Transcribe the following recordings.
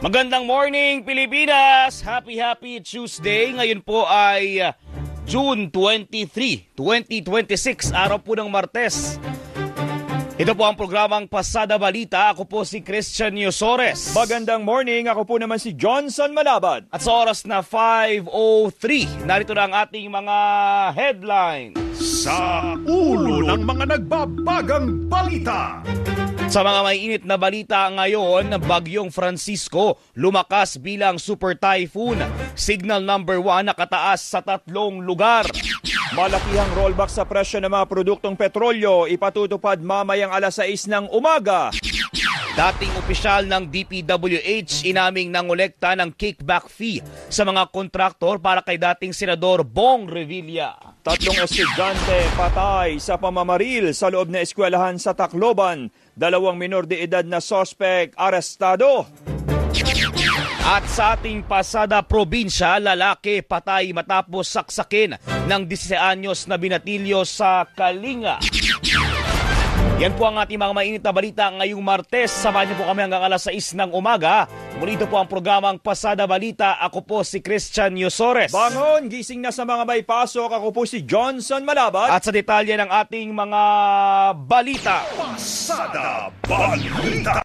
Magandang morning, Pilipinas! Happy Tuesday! Ngayon po ay June 23, 2026, araw po ng Martes. Ito po ang programang Pasada Balita. Ako po si Christian Yosores. Magandang morning, ako po naman si Johnson Malabad. At sa oras na 5:03, narito na ang ating mga headlines. Sa ulo ng mga nagbabagang balita. Sa mga mainit na balita ngayon, Bagyong Francisco lumakas bilang super typhoon. Signal number 1 nakataas sa 3 lugar. Malakihang rollback sa presyo ng mga produktong petrolyo, ipatutupad mamayang alas 6 ng umaga. Dating opisyal ng DPWH inaming nangolekta ng kickback fee sa mga kontraktor para kay dating Senador Bong Revilla. 3 estudyante patay sa pamamaril sa loob na eskwelahan sa Tacloban. 2 minor de edad na sospek arestado. At sa ating pasada probinsya, lalaki patay matapos saksakin ng 16 anyos na binatilyo sa Kalinga. Yan po ang ating mga mainit na balita ngayong Martes. Samahan niyo po kami hanggang alas 6 ng umaga. Muli ito po ang programang Pasada Balita. Ako po si Christian Yosores. Bangon, gising na sa mga may pasok. Ako po si Johnson Malabad. At sa detalye ng ating mga balita. Pasada Balita.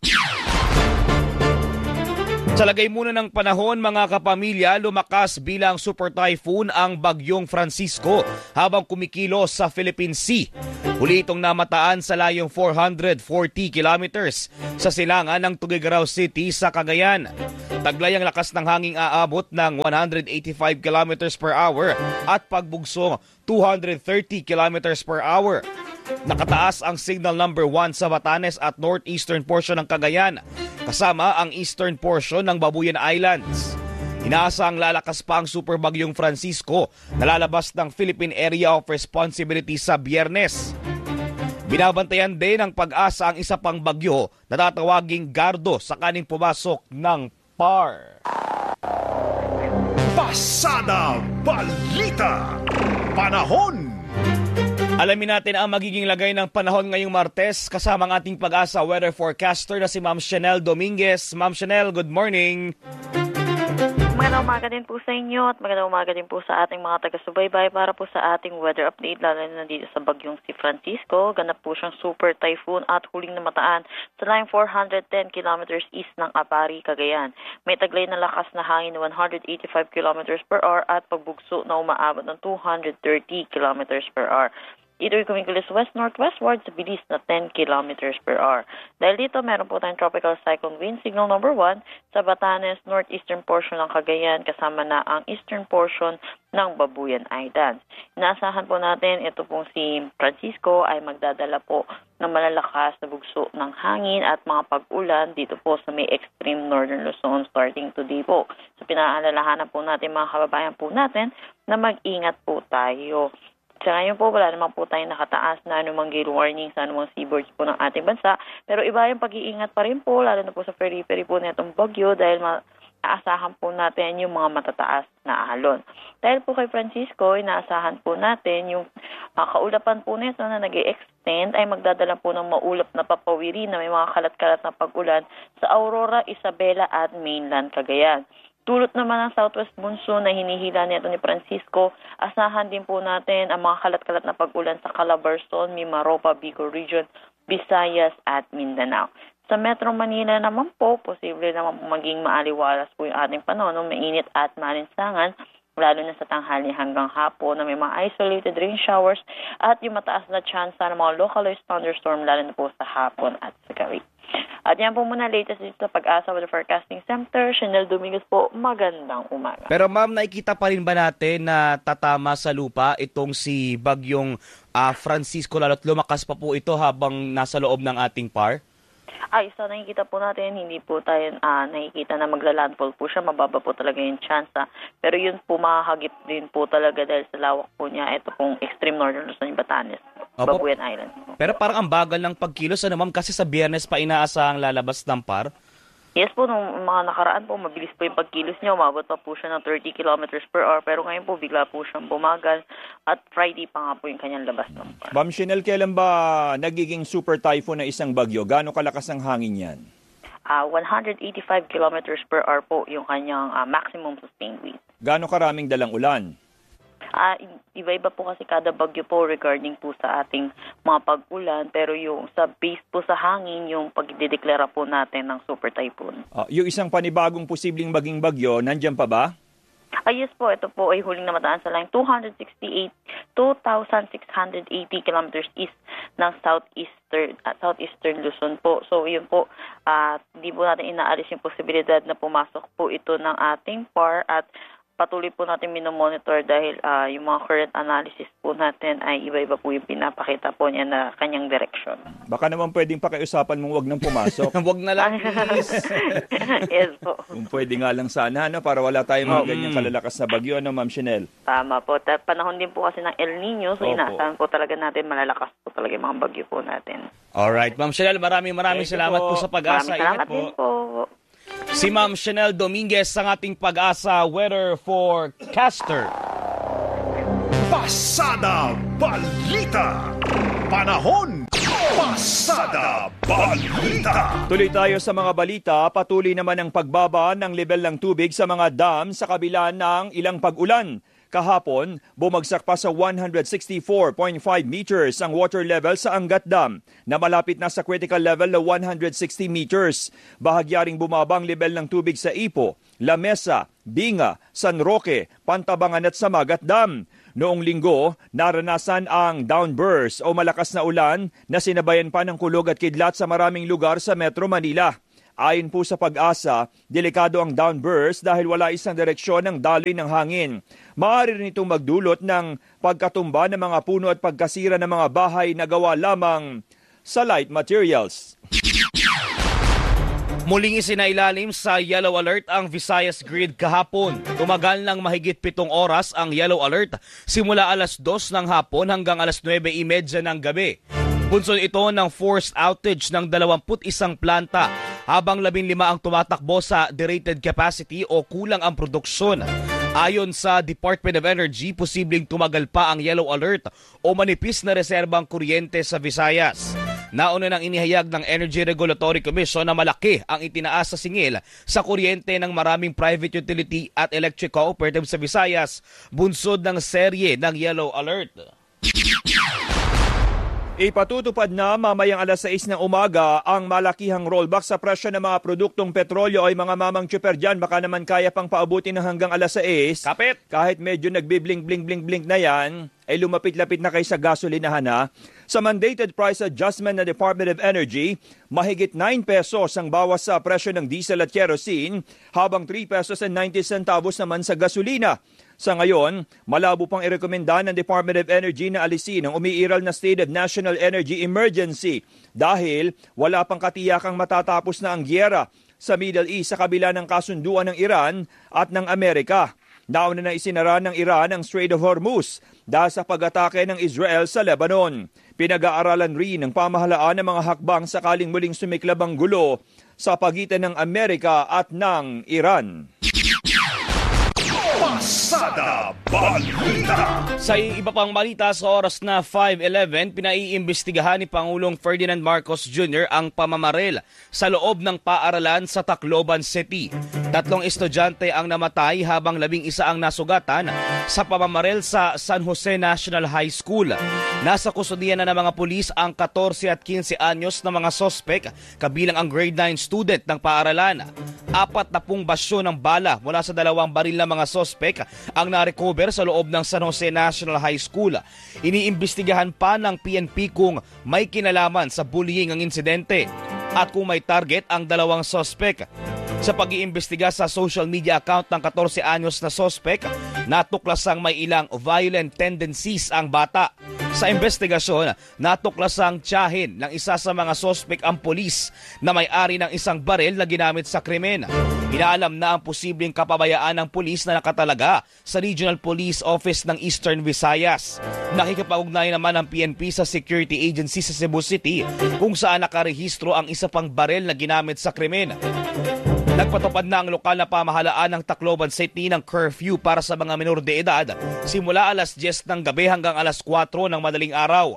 Sa lagay muna ng panahon, mga kapamilya, lumakas bilang super typhoon ang Bagyong Francisco habang kumikilos sa Philippine Sea. Huli itong namataan sa layong 440 kilometers sa silangan ng Tuguegarao City sa Cagayan. Taglay ang lakas ng hanging aabot ng 185 kilometers per hour at pagbugso 230 kilometers per hour. Nakataas ang signal number 1 sa Batanes at northeastern portion ng Cagayan, kasama ang eastern portion ng Babuyan Islands. Inaasang lalakas pa ang Super Bagyong Francisco na lalabas ng Philippine Area of Responsibility sa Biyernes. Binabantayan din ng Pag-asa ang isa pang bagyo na tatawaging Gardo sakaling pumasok ng PAR. Pasada Balita. Panahon. Alamin natin ang magiging lagay ng panahon ngayong Martes kasama ang ating Pag-asa weather forecaster na si Ma'am Chanel Dominguez. Ma'am Chanel, good morning. Magandang umaga din po sa inyo at magandang umaga din po sa ating mga taga-subaybay para po sa ating weather update lalo na dito sa Bagyong si Francisco. Ganap po siyang super typhoon at huling namataan sa line 410 kilometers east ng Apari, Cagayan. May taglay na lakas na hangin na 185 kilometers per hour at pagbugso na umaabot ng 230 kilometers per hour. Ito'y kumikilos west-northwestward sa bilis na 10 kilometers per hour. Dahil dito, meron po tayong tropical cyclone wind signal number 1 sa Batanes, northeastern portion ng Cagayan, kasama na ang eastern portion ng Babuyan Islands. Inaasahan po natin, ito pong si Francisco ay magdadala po ng malalakas na bugso ng hangin at mga pag-ulan dito po sa may extreme northern Luzon starting today po. So pinaalalahanan po natin mga kababayan po natin na mag-ingat po tayo. Sa ngayon po, wala naman po tayong nakataas na anumang gale warning sa anumang seaboards po ng ating bansa. Pero iba yung pag-iingat pa rin po, lalo na po sa periphery po nitong bagyo dahil inaasahan po natin yung mga matataas na alon. Dahil po kay Francisco, inaasahan po natin yung kaulapan po nito na nag-extend ay magdadala po ng maulap na papawiri na may mga kalat-kalat na pag-ulan sa Aurora, Isabela at mainland Cagayan. Tulot naman ang southwest monsoon na hinihila nito ni Francisco, asahan din po natin ang mga kalat-kalat na pag-ulan sa Calabarzon, Mimaropa, Bicol Region, Visayas at Mindanao. Sa Metro Manila naman po, posible naman po maging maaliwalas po yung ating panahon, mainit at malinsangan, lalo na sa tanghali hanggang hapon na may mga isolated rain showers at yung mataas na chance ng mga localized thunderstorm lalo na po sa hapon at sa gabi. At yan po muna latest dito sa Pag-asa Weather Forecasting Center. Chanel Dominguez po, magandang umaga. Pero ma'am, nakikita pa rin ba natin na tatama sa lupa itong si Bagyong Francisco lalo't lumakas pa po ito habang nasa loob ng ating PAR? Ay, sa nakikita po natin, hindi po tayo nakikita na magla-landfall po siya. Mababa po talaga yung chance. Pero yun po, makahagip din po talaga dahil sa lawak po niya. Ito pong extreme northern Luzon, Batanes, Babuyan Island. Pero parang ang bagal ng pagkilos, ano ma'am, kasi sa Biyernes pa inaasahang lalabas ng PAR? Yes po, nung mga nakaraan po, mabilis po yung pagkilos niya. Umabot pa po siya ng 30 kilometers per hour. Pero ngayon po, bigla po siyang bumagal. At Friday pa nga po yung kanyang labas ng PAR. Ma'am Chanel, kailan ba nagiging super typhoon na isang bagyo? Gaano kalakas ang hangin yan? 185 kilometers per hour po yung kanyang maximum sustained wind. Gaano karaming dalang ulan? Iba-iba po kasi kada bagyo po regarding po sa ating mga pag-ulan, pero yung sa base po sa hangin, yung pagdideklara po natin ng super typhoon. Yung isang panibagong posibleng maging bagyo, nandyan pa ba? Yes po, ito po ay huling namataan sa line 2,680 kilometers east ng southeastern Luzon po. So yun po, di po natin inaalis yung posibilidad na pumasok po ito ng ating PAR at patuloy po natin minomonitor dahil yung mga current analysis po natin ay iba-iba po yung pinapakita po niya na kanyang direction. Baka naman pwedeng pakiusapan mong wag nang pumasok. Wag na lang, please. Yes po. Kung pwede nga lang sana, para wala tayong mga ganyang kalalakas na bagyo, Ma'am Chanel? Tama po. Panahon din po kasi ng El Nino, so inaasahan po talaga natin malalakas po talaga yung mga bagyo po natin. Alright, Ma'am Chanel, maraming salamat po sa Pag-asa. Maraming salamat din po. Si Ma'am Chanel Dominguez ang ating Pag-asa weather forecaster. Pasada Balita. Panahon. Pasada Balita. Tuloy tayo sa mga balita. Patuloy naman ang pagbaba ng level ng tubig sa mga dam sa kabila ng ilang pag-ulan. Kahapon, bumagsak pa sa 164.5 meters ang water level sa Angat Dam na malapit na sa critical level na 160 meters. Bahagyaring bumaba ang level ng tubig sa Ipo, La Mesa, Binga, San Roque, Pantabangan at Samagat Dam. Noong linggo, naranasan ang downburst o malakas na ulan na sinabayan pa ng kulog at kidlat sa maraming lugar sa Metro Manila. Ayon po sa Pag-asa, delikado ang downburst dahil wala isang direksyon ng daloy ng hangin. Maaari rin itong magdulot ng pagkatumba ng mga puno at pagkasira ng mga bahay na gawa lamang sa light materials. Muling isinailalim sa yellow alert ang Visayas Grid kahapon. Tumagal ng mahigit 7 oras ang yellow alert simula alas 2 ng hapon hanggang alas 9:30 ng gabi. Bunson ito ng forced outage ng 21 planta habang 15 ang tumatakbo sa derated capacity o kulang ang produksyon. Ayon sa Department of Energy, posibleng tumagal pa ang yellow alert o manipis na reserbang kuryente sa Visayas. Nauna nang inihayag ng Energy Regulatory Commission na malaki ang itinaas sa singil sa kuryente ng maraming private utility at electric cooperative sa Visayas, bunsod ng serye ng yellow alert. Ipatutupad na mamayang alas 6 ng umaga ang malakihang rollback sa presyo ng mga produktong petrolyo ay mga mamang tsuper dyan. Baka naman kaya pang paabutin ng hanggang alas 6. Kapit! Kahit medyo nagbiblink-blink-blink na yan, ay lumapit-lapit na kayo sa gasolinahan na. Sa mandated price adjustment ng Department of Energy, mahigit 9 pesos ang bawas sa presyo ng diesel at kerosene, habang 3 pesos and 90 centavos naman sa gasolina. Sa ngayon, malabo pang irekomenda ng Department of Energy na alisin ang umiiral na state of national energy emergency dahil wala pang katiyakang matatapos na ang gyera sa Middle East sa kabila ng kasunduan ng Iran at ng Amerika. Nauna na isinara ng Iran ang Strait of Hormuz dahil sa pag-atake ng Israel sa Lebanon. Pinag-aaralan rin ng pamahalaan ng mga hakbang sakaling muling sumiklab ang gulo sa pagitan ng Amerika at ng Iran. Pasada Balita. Sa iba pang balita, sa oras na 5:11, pinaiimbestigahan ni Pangulong Ferdinand Marcos Jr. ang pamamaril sa loob ng paaralan sa Tacloban City. 3 estudyante ang namatay habang 11 ang nasugatan sa pamamaril sa San Jose National High School. Nasa kustudiyan na ng mga pulis ang 14 at 15 anyos na mga sospek, kabilang ang grade 9 student ng paaralan. 40 basyo ng bala mula sa 2 baril na mga sospek ang na-recover sa loob ng San Jose National High School. Iniimbestigahan pa ng PNP kung may kinalaman sa bullying ang insidente at kung may target ang 2 sospek. Sa pag-iimbestiga sa social media account ng 14 anyos na sospek, natuklasang may ilang violent tendencies ang bata. Sa investigasyon, natuklasang tiyahin ng isa sa mga sospek ang pulis na may-ari ng isang baril na ginamit sa krimen. Inaalam na ang posibleng kapabayaan ng pulis na nakatalaga sa Regional Police Office ng Eastern Visayas. Nakikipag-ugnayan naman ang PNP sa Security Agency sa Cebu City kung saan nakarehistro ang isa pang baril na ginamit sa krimen. Nagpatupad na ang lokal na pamahalaan ng Tacloban City ng curfew para sa mga menor de edad simula alas 10 ng gabi hanggang alas 4 ng madaling araw.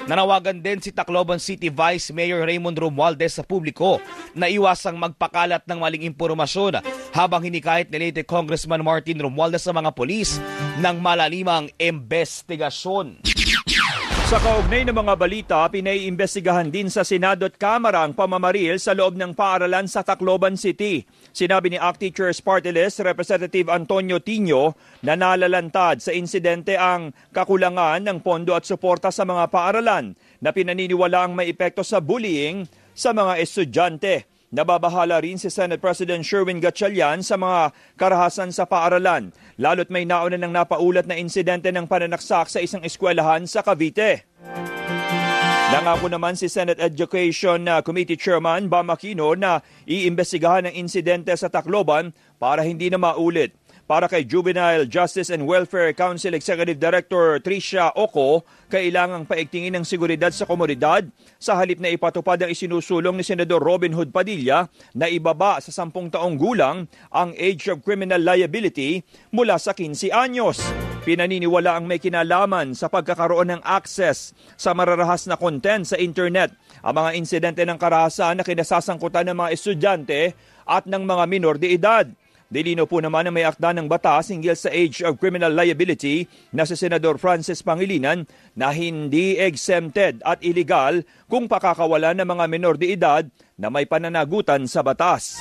Nanawagan din si Tacloban City Vice Mayor Raymond Romualdez sa publiko na iwasang magpakalat ng maling impormasyon habang hinikayat ni late Congressman Martin Romualdez sa mga pulis ng malalimang investigasyon. Sa kaugnay ng mga balita, pinaiimbestigahan din sa Senado at Kamara ang pamamaril sa loob ng paaralan sa Tacloban City. Sinabi ni ACT Teachers Party List Representative Antonio Tino na nalalantad sa insidente ang kakulangan ng pondo at suporta sa mga paaralan na pinaniniwala ang may epekto sa bullying sa mga estudyante. Nababahala rin si Senate President Sherwin Gatchalian sa mga karahasan sa paaralan, lalo't may nauna ng napaulat na insidente ng pananaksak sa isang eskwelahan sa Cavite. Nangako naman si Senate Education Committee Chairman Bam Aquino na iimbestigahan ang insidente sa Tacloban para hindi na maulit. Para kay Juvenile Justice and Welfare Council Executive Director Tricia Oco, kailangang paigtingin ang seguridad sa komunidad sa halip na ipatupad ang isinusulong ni Senador Robin Hood Padilla na ibaba sa 10 taong gulang ang age of criminal liability mula sa 15 anyos. Pinaniniwala ang may kinalaman sa pagkakaroon ng access sa mararahas na content sa internet ang mga insidente ng karahasan na kinasasangkutan ng mga estudyante at ng mga minor de edad. Dilino po naman na may akda ng batas hinggil sa age of criminal liability na si Senador Francis Pangilinan na hindi exempted at illegal kung pakakawalan ng mga minor de edad na may pananagutan sa batas.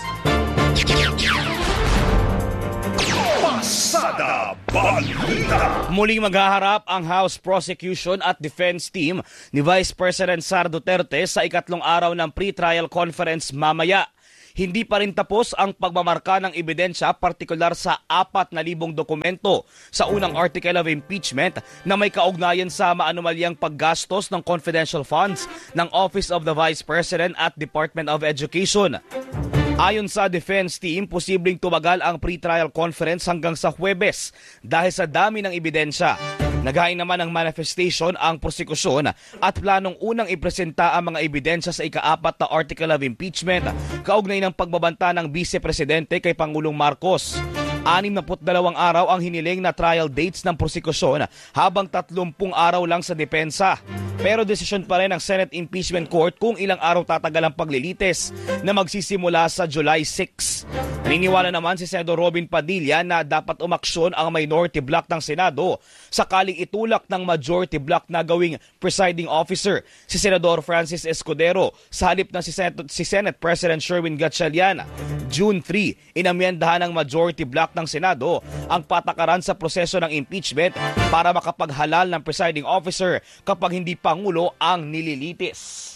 Pasada Balita. Muling maghaharap ang House Prosecution at Defense Team ni Vice President Sara Duterte sa ikatlong araw ng pre-trial conference mamaya. Hindi pa rin tapos ang pagmamarka ng ebidensya, partikular sa 4,000 dokumento sa unang article of impeachment na may kaugnayan sa maanumalyang paggastos ng confidential funds ng Office of the Vice President at Department of Education. Ayon sa defense team, posibleng tumagal ang pre-trial conference hanggang sa Huwebes dahil sa dami ng ebidensya. Naghain naman ng manifestation ang prosekusyon at planong unang ipresenta ang mga ebidensya sa ika-4 na article of impeachment kaugnay ng pagbabanta ng Vice Presidente kay Pangulong Marcos. 62 araw ang hiniling na trial dates ng prosekusyon habang 30 araw lang sa depensa. Pero desisyon pa rin ng Senate Impeachment Court kung ilang araw tatagal ang paglilitis na magsisimula sa July 6. Naniniwala naman si Senador Robin Padilla na dapat umaksyon ang minority block ng Senado sakaling itulak ng majority block na gawing presiding officer si Senador Francis Escudero sa halip na si Senate President Sherwin Gatchalian. June 3, inamyendahan ng majority block ng Senado ang patakaran sa proseso ng impeachment para makapaghalal ng presiding officer kapag hindi Pangulo ang nililitis.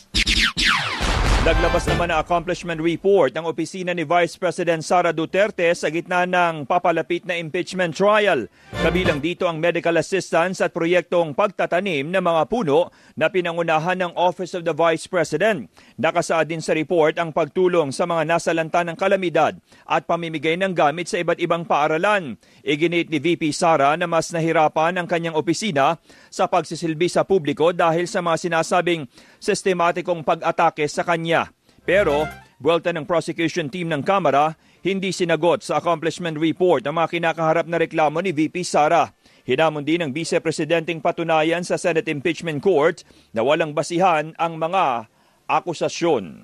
Naglabas naman na accomplishment report ang opisina ni Vice President Sara Duterte sa gitna ng papalapit na impeachment trial. Kabilang dito ang medical assistance at proyektong pagtatanim ng mga puno na pinangunahan ng Office of the Vice President. Nakasaad din sa report ang pagtulong sa mga nasalanta ng kalamidad at pamimigay ng gamit sa iba't ibang paaralan. Iginit ni VP Sara na mas nahirapan ang kanyang opisina sa pagsisilbi sa publiko dahil sa mga sinasabing sistematikong pag-atake sa kanya. Pero, buwelta ng prosecution team ng Kamara, hindi sinagot sa accomplishment report ang mga kinakaharap na reklamo ni VP Sara. Hinamon din ng Vice Presidenting patunayan sa Senate Impeachment Court na walang basihan ang mga akusasyon.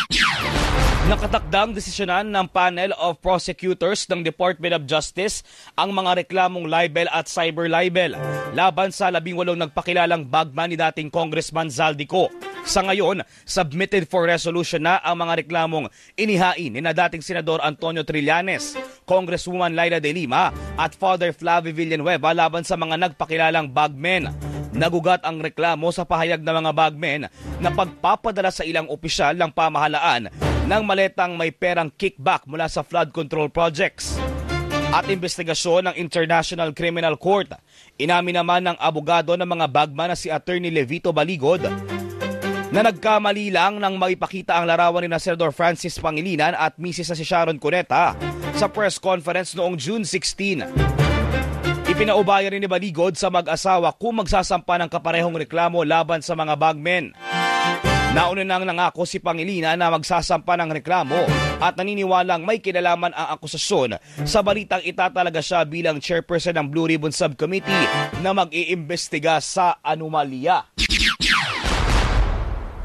Nakatakdang desisyonan ng panel of prosecutors ng Department of Justice ang mga reklamong libel at cyber libel laban sa 18 nagpakilalang bagman ni dating Congressman Zaldico. Sa ngayon, submitted for resolution na ang mga reklamong inihain ni na dating Senador Antonio Trillanes, Congresswoman Laila De Lima at Father Flavio Villanueva laban sa mga nagpakilalang bagmen. Nagugat ang reklamo sa pahayag ng mga bagmen na pagpapadala sa ilang opisyal ng pamahalaan ng maletang may perang kickback mula sa flood control projects. At investigasyon ng International Criminal Court, inamin naman ng abogado ng mga bagman na si Attorney Levito Baligod na nagkamali lang nang maipakita ang larawan ni Senador Francis Pangilinan at Mrs. si Sharon Cuneta sa press conference noong June 16. Ipinaubaya rin ni Baligod sa mag-asawa kung magsasampa ng kaparehong reklamo laban sa mga bagmen. Nauna nang nangako si Pangilinan na magsasampa ng reklamo at naniniwalang may kinalaman ang akusasyon sa balitang itatalaga siya bilang chairperson ng Blue Ribbon Subcommittee na mag-iimbestiga sa anomalya.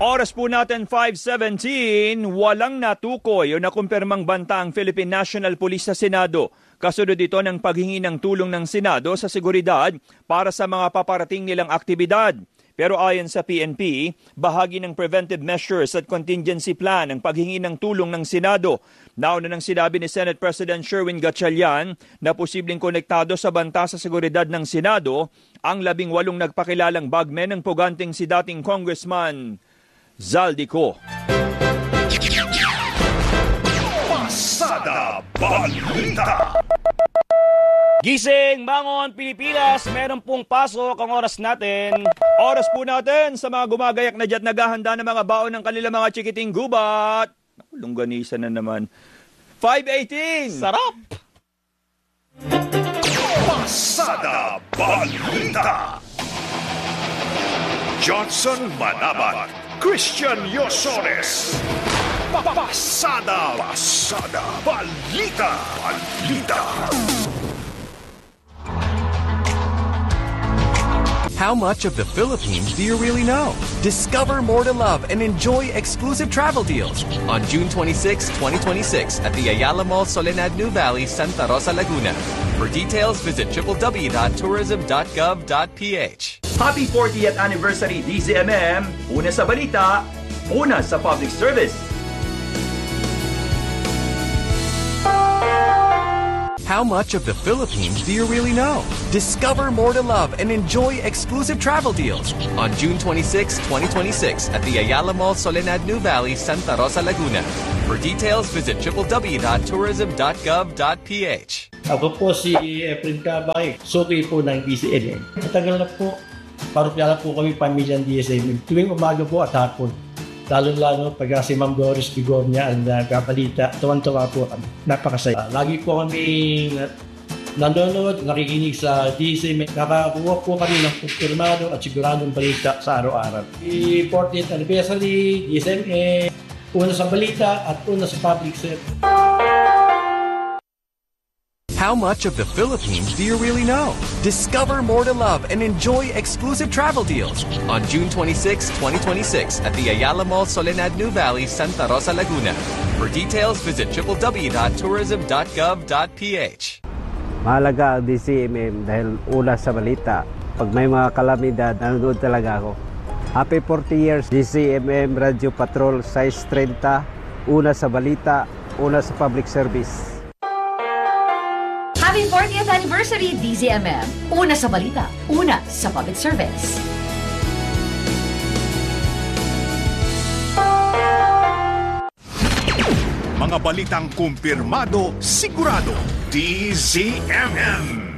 Oras po natin 5:17, walang natukoy o nakumpirmang banta ang Philippine National Police sa Senado. Kasunod ito ng paghingi ng tulong ng Senado sa seguridad para sa mga paparating nilang aktibidad. Pero ayon sa PNP, bahagi ng preventive measures at contingency plan ang paghingi ng tulong ng Senado. Nauna nang sinabi ni Senate President Sherwin Gatchalian na posibleng konektado sa banta sa seguridad ng Senado ang 18 nagpakilalang bagmen ng puganting si dating Congressman Zaldico. Pasada Balita. Gising, bangon, Pilipinas, meron pong pasok ang oras natin. Oras po natin sa mga gumagayak na dyan naghahanda ng mga baon ng kanilang mga chikiting gubat. Longganisa na naman. 5:18. Sarap! Pasada Balita. Johnson Manabat, Christian Yosores. Pasada Balita. How much of the Philippines do you really know? Discover more to love and enjoy exclusive travel deals on June 26, 2026 at the Ayala Mall Soledad New Valley, Santa Rosa, Laguna. For details, visit www.tourism.gov.ph. Happy 40th anniversary DZMM. Una sa balita, una sa public service. How much of the Philippines do you really know? Discover more to love and enjoy exclusive travel deals on June 26, 2026 at the Ayala Mall Soledad New Valley, Santa Rosa, Laguna. For details, visit www.tourism.gov.ph. Ako po si Efren Cabay, suki po ng DCMM. Matagal na po, parokyala po kami pamilyang DCMM. Tuwing umaga po at hapon. Lalo-lalo pag si Ma'am Doris Bigornia ang kabalita, tuwan-tuwa po kami. Napakasaya. Lagi po kami nanonood, nakikinig sa DCMM. Nakakuha po kami ng kumpirmado at siguradong balita sa araw-araw. 40th anniversary, DCMM, una sa balita at una sa public service. How much of the Philippines do you really know? Discover more to love and enjoy exclusive travel deals on June 26, 2026 at the Ayala Mall Soledad New Valley, Santa Rosa, Laguna. For details, visit www.tourism.gov.ph. Mahalaga ang DCMM dahil una sa balita. Pag may mga kalamidad, nanonood talaga ako. Happy 40 years DCMM Radio Patrol, size 30, una sa balita, una sa public service. Happy 40th anniversary, DZMM. Una sa balita, una sa public service. Mga balitang kumpirmado, sigurado. DZMM.